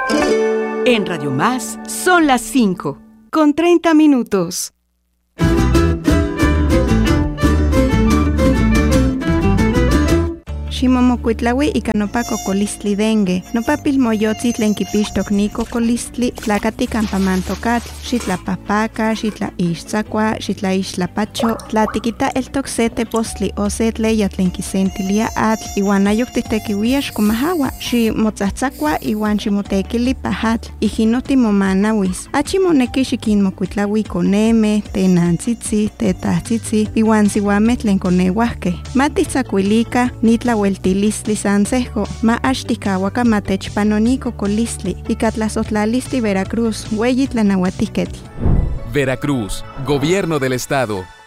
En Radio Más son las 5:30. Ximomokuitlaui ika nopa kokolistli dengue. Nopa pilmoyotzi tlen kipixtok ni kokolistli tlakati kampa mantokatl, xitlapahpaka, xitlaixtzakua, xitlaixtlapacho, tlatikita eltok se tepostli o se tleya tlen kisentilia atl, iwan ayok titekiuia xkomahawa, ximotzatzakua iwan ximotekili pahatl, ijinoti momanawis. Achi moneki xikinmokuitlaui koneme, tenantzitzi, tetahtzitzi, iwan siwameh tlen koneuahkeh. Matitzakuilika nitlaweltilistli sansejko, ma axtikawaka matechpanoni kokolistli, ika tlasotlalisti Veracruz, ueyi tlanauatiketl. Veracruz, Gobierno del Estado.